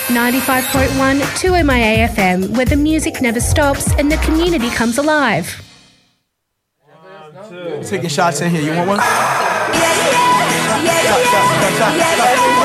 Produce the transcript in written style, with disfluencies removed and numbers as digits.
95.1 2MIA FM, where the music never stops and the community comes alive. Taking shots in here. You want one? Yeah.